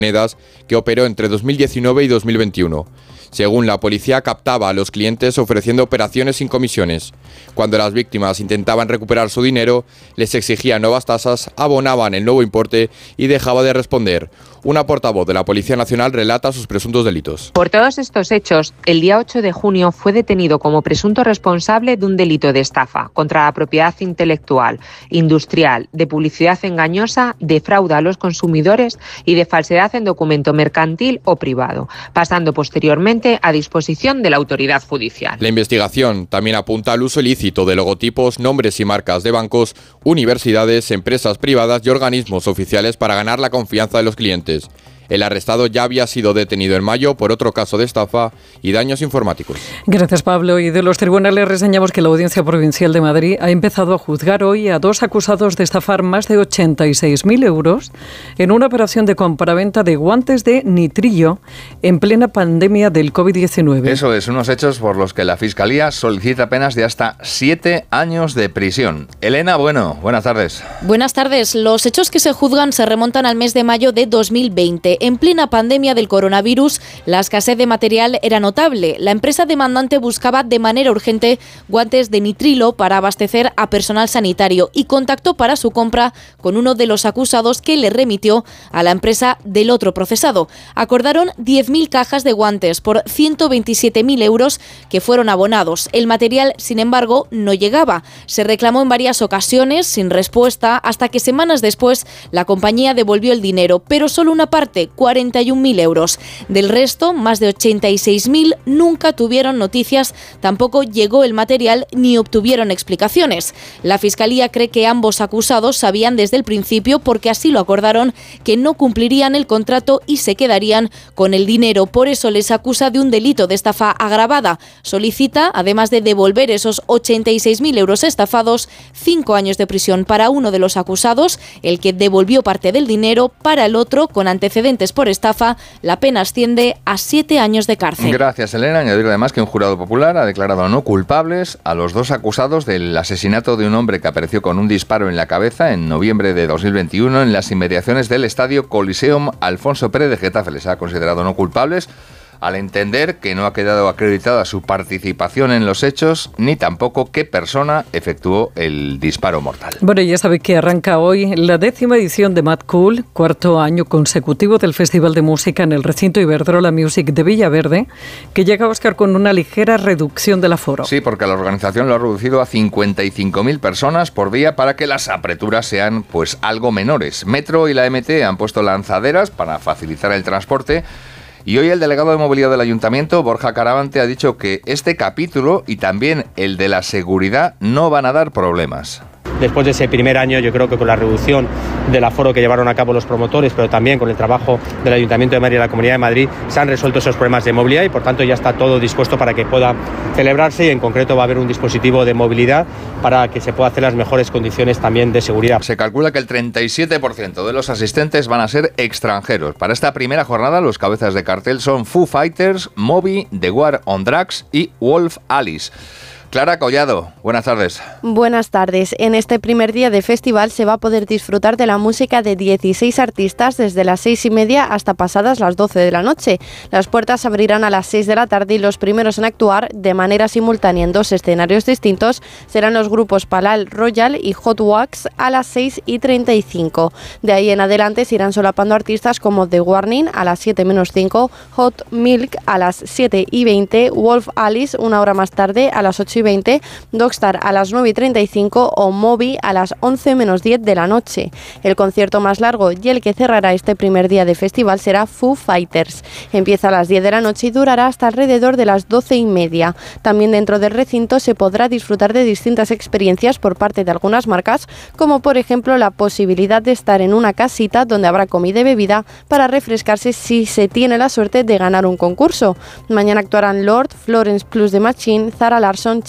monedas que operó entre 2019 y 2021. Según la policía, captaba a los clientes ofreciendo operaciones sin comisiones. Cuando las víctimas intentaban recuperar su dinero, les exigía nuevas tasas, abonaban el nuevo importe y dejaba de responder. Una portavoz de la Policía Nacional relata sus presuntos delitos. Por todos estos hechos, el día 8 de junio fue detenido como presunto responsable de un delito de estafa contra la propiedad intelectual, industrial, de publicidad engañosa, de fraude a los consumidores y de falsedad en documento mercantil o privado, pasando posteriormente a disposición de la autoridad judicial. La investigación también apunta al uso ilícito de logotipos, nombres y marcas de bancos, universidades, empresas privadas y organismos oficiales para ganar la confianza de los clientes. El arrestado ya había sido detenido en mayo por otro caso de estafa y daños informáticos. Gracias, Pablo. Y de los tribunales reseñamos que la Audiencia Provincial de Madrid ha empezado a juzgar hoy a 2 acusados de estafar más de 86.000 euros en una operación de compraventa de guantes de nitrillo en plena pandemia del COVID-19. Eso es, unos hechos por los que la Fiscalía solicita penas de hasta 7 años de prisión. Elena, buenas tardes. Buenas tardes. Los hechos que se juzgan se remontan al mes de mayo de 2020. En plena pandemia del coronavirus, la escasez de material era notable. La empresa demandante buscaba de manera urgente guantes de nitrilo para abastecer a personal sanitario y contactó para su compra con uno de los acusados que le remitió a la empresa del otro procesado. Acordaron 10.000 cajas de guantes por 127.000 euros que fueron abonados. El material, sin embargo, no llegaba. Se reclamó en varias ocasiones sin respuesta hasta que semanas después la compañía devolvió el dinero, pero solo una parte, 41.000 euros. Del resto, más de 86.000 nunca tuvieron noticias, tampoco llegó el material ni obtuvieron explicaciones. La Fiscalía cree que ambos acusados sabían desde el principio, porque así lo acordaron, que no cumplirían el contrato y se quedarían con el dinero. Por eso les acusa de un delito de estafa agravada. Solicita, además de devolver esos 86.000 euros estafados, 5 años de prisión para uno de los acusados, el que devolvió parte del dinero. Para el otro, con antecedentes por estafa, la pena asciende a 7 años de cárcel. Gracias, Elena. Añadir además que un jurado popular ha declarado no culpables a los 2 acusados del asesinato de un hombre que apareció con un disparo en la cabeza en noviembre de 2021 en las inmediaciones del estadio Coliseum Alfonso Pérez de Getafe. Les ha considerado no culpables al entender que no ha quedado acreditada su participación en los hechos, ni tampoco qué persona efectuó el disparo mortal. Bueno, ya sabe que arranca hoy la 10ª edición de Mad Cool, 4º año consecutivo del Festival de Música en el recinto Iberdrola Music de Villaverde, que llega, Óscar, con una ligera reducción del aforo. Sí, porque la organización lo ha reducido a 55.000 personas por día para que las apreturas sean pues algo menores. Metro y la MT han puesto lanzaderas para facilitar el transporte. Y hoy el delegado de movilidad del Ayuntamiento, Borja Caravante, ha dicho que este capítulo y también el de la seguridad no van a dar problemas. Después de ese primer año, yo creo que con la reducción del aforo que llevaron a cabo los promotores, pero también con el trabajo del Ayuntamiento de Madrid y la Comunidad de Madrid, se han resuelto esos problemas de movilidad y por tanto ya está todo dispuesto para que pueda celebrarse, y en concreto va a haber un dispositivo de movilidad para que se pueda hacer las mejores condiciones también de seguridad. Se calcula que el 37% de los asistentes van a ser extranjeros. Para esta primera jornada los cabezas de cartel son Foo Fighters, Moby, The War on Drugs y Wolf Alice. Clara Collado, buenas tardes. Buenas tardes. En este primer día de festival se va a poder disfrutar de la música de 16 artistas desde las 6:30 hasta pasadas las 12 de la noche. Las puertas se abrirán a las 6 de la tarde y los primeros en actuar de manera simultánea en 2 escenarios distintos serán los grupos Palal Royal y Hot Wax a las 6:35. De ahí en adelante se irán solapando artistas como The Warning a las 7:05, Hot Milk a las 7:20, Wolf Alice una hora más tarde a las 8:20, Dogstar a las 9:35 o Moby a las 11:10 de la noche. El concierto más largo y el que cerrará este primer día de festival será Foo Fighters. Empieza a las 10 de la noche y durará hasta alrededor de las 12:30. También dentro del recinto se podrá disfrutar de distintas experiencias por parte de algunas marcas, como por ejemplo la posibilidad de estar en una casita donde habrá comida y bebida para refrescarse si se tiene la suerte de ganar un concurso. Mañana actuarán Lord, Florence Plus The Machine, Zara Larsson,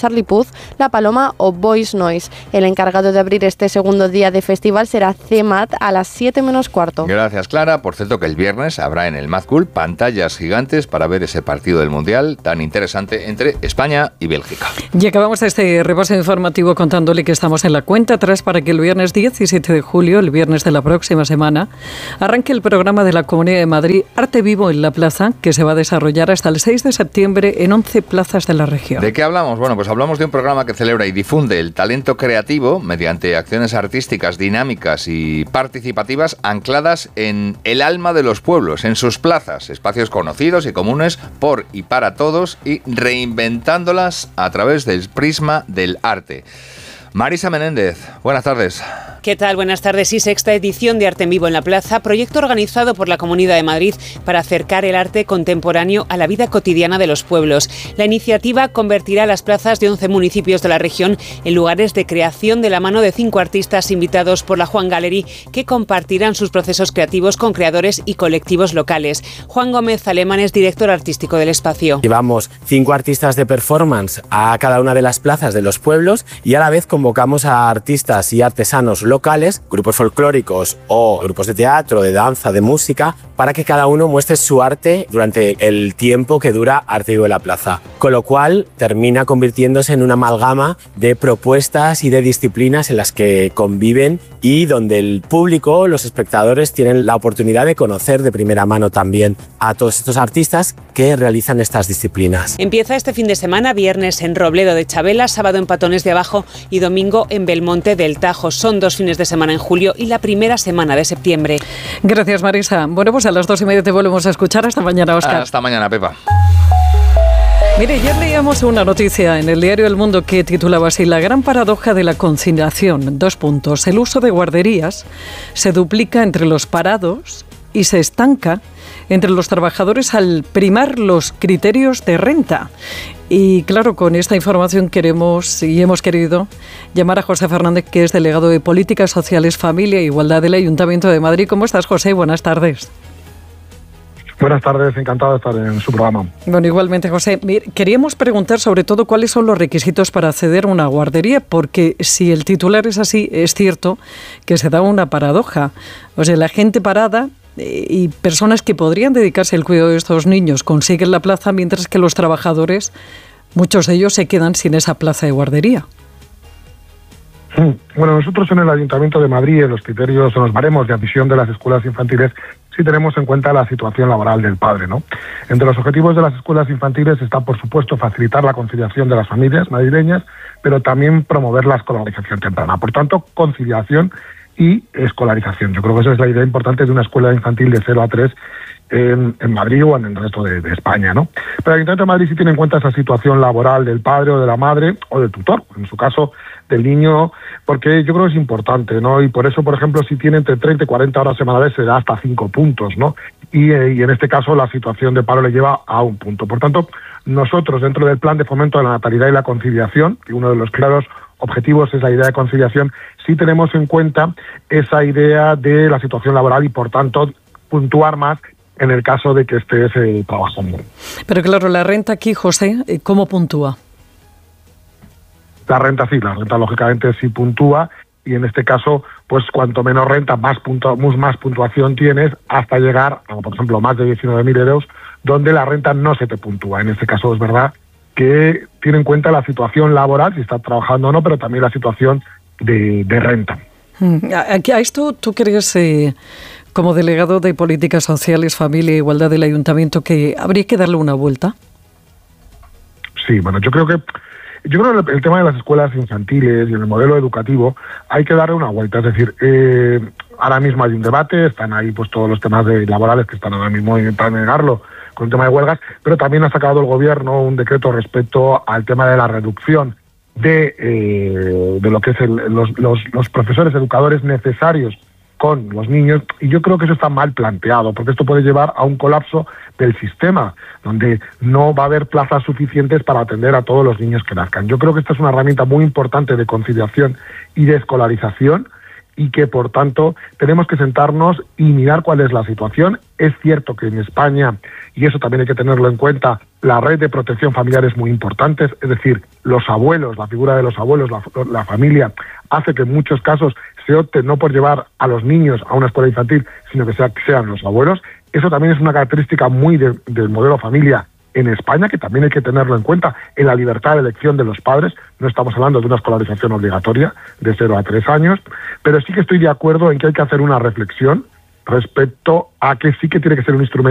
Charlie Puth, La Paloma o Voice Noise. El encargado de abrir este segundo día de festival será CEMAT a las 7:15. Gracias, Clara. Por cierto, que el viernes habrá en el Mad Cool pantallas gigantes para ver ese partido del Mundial tan interesante entre España y Bélgica. Y acabamos este repaso informativo contándole que estamos en la cuenta atrás para que el viernes 17 de julio, el viernes de la próxima semana, arranque el programa de la Comunidad de Madrid Arte Vivo en la Plaza, que se va a desarrollar hasta el 6 de septiembre en 11 plazas de la región. ¿De qué hablamos? Bueno, pues hablamos de un programa que celebra y difunde el talento creativo mediante acciones artísticas dinámicas y participativas ancladas en el alma de los pueblos, en sus plazas, espacios conocidos y comunes por y para todos, y reinventándolas a través del prisma del arte. Marisa Menéndez, buenas tardes. ¿Qué tal? Buenas tardes. Y sexta edición de Arte en Vivo en la Plaza, proyecto organizado por la Comunidad de Madrid para acercar el arte contemporáneo a la vida cotidiana de los pueblos. La iniciativa convertirá las plazas de 11 municipios de la región en lugares de creación de la mano de 5 artistas invitados por la Juan Gallery, que compartirán sus procesos creativos con creadores y colectivos locales. Juan Gómez Alemán es director artístico del espacio. Llevamos 5 artistas de performance a cada una de las plazas de los pueblos y a la vez convocamos a artistas y artesanos locales, grupos folclóricos o grupos de teatro, de danza, de música, para que cada uno muestre su arte durante el tiempo que dura Arte Vivo en la Plaza. Con lo cual termina convirtiéndose en una amalgama de propuestas y de disciplinas en las que conviven y donde el público, los espectadores, tienen la oportunidad de conocer de primera mano también a todos estos artistas que realizan estas disciplinas. Empieza este fin de semana, viernes en Robledo de Chabela, sábado en Patones de Abajo y domingo en Belmonte del Tajo. Son 2 fines de semana en julio y la primera semana de septiembre. Gracias, Marisa. Bueno, pues a las 2:30 te volvemos a escuchar. Hasta mañana, Óscar. Hasta mañana, Pepa. Mire, ayer leíamos una noticia en el diario El Mundo que titulaba así: la gran paradoja de la conciliación. 2 puntos. El uso de guarderías se duplica entre los parados y se estanca entre los trabajadores al primar los criterios de renta. Y claro, con esta información queremos y hemos querido llamar a José Fernández, que es delegado de Políticas Sociales, Familia e Igualdad del Ayuntamiento de Madrid. ¿Cómo estás, José? Buenas tardes. Buenas tardes, encantado de estar en su programa. Bueno, igualmente, José. Queríamos preguntar sobre todo cuáles son los requisitos para acceder a una guardería, porque si el titular es así, es cierto que se da una paradoja. O sea, la gente parada y personas que podrían dedicarse al cuidado de estos niños consiguen la plaza, mientras que los trabajadores, muchos de ellos se quedan sin esa plaza de guardería. Bueno, nosotros en el Ayuntamiento de Madrid, en los criterios, en los baremos de admisión de las escuelas infantiles, sí tenemos en cuenta la situación laboral del padre, ¿no? Entre los objetivos de las escuelas infantiles está, por supuesto, facilitar la conciliación de las familias madrileñas, pero también promover la escolarización temprana. Por tanto, conciliación y escolarización. Yo creo que esa es la idea importante de una escuela infantil de 0 a 3 en Madrid o en el resto de España, ¿no? Pero el Ayuntamiento de Madrid sí tiene en cuenta esa situación laboral del padre o de la madre o del tutor, en su caso del niño, porque yo creo que es importante, ¿no? Y por eso, por ejemplo, si tiene entre 30 y 40 horas semanales se da hasta 5 puntos, ¿no? Y en este caso la situación de paro le lleva a 1 punto. Por tanto, nosotros dentro del Plan de Fomento de la Natalidad y la Conciliación, y uno de los claros objetivos es la idea de conciliación, sí tenemos en cuenta esa idea de la situación laboral y, por tanto, puntuar más en el caso de que estés trabajando. Pero claro, la renta aquí, José, ¿cómo puntúa? La renta lógicamente sí puntúa, y en este caso, pues cuanto menos renta, más puntuación tienes, hasta llegar a, por ejemplo, más de 19.000 euros, donde la renta no se te puntúa. En este caso es verdad que tiene en cuenta la situación laboral, si estás trabajando o no, pero también la situación de renta. A esto, ¿tú crees, como delegado de Políticas Sociales, Familia e Igualdad del Ayuntamiento, que habría que darle una vuelta? Sí, bueno, yo creo que el tema de las escuelas infantiles y el modelo educativo hay que darle una vuelta. Es decir, ahora mismo hay un debate, están ahí pues todos los temas laborales que están ahora mismo para negarlo con el tema de huelgas, pero también ha sacado el gobierno un decreto respecto al tema de la reducción de lo que es los profesores educadores necesarios con los niños, y yo creo que eso está mal planteado, porque esto puede llevar a un colapso del sistema, donde no va a haber plazas suficientes para atender a todos los niños que nazcan. Yo creo que esta es una herramienta muy importante de conciliación y de escolarización, y que, por tanto, tenemos que sentarnos y mirar cuál es la situación. Es cierto que en España, y eso también hay que tenerlo en cuenta, la red de protección familiar es muy importante, es decir, los abuelos, la figura de los abuelos, la familia, hace que en muchos casos se opte no por llevar a los niños a una escuela infantil, sino que sean los abuelos. Eso también es una característica muy del modelo familia en España, que también hay que tenerlo en cuenta en la libertad de elección de los padres. No estamos hablando de una escolarización obligatoria de 0 a 3 años, pero sí que estoy de acuerdo en que hay que hacer una reflexión respecto a que sí que tiene que ser un instrumento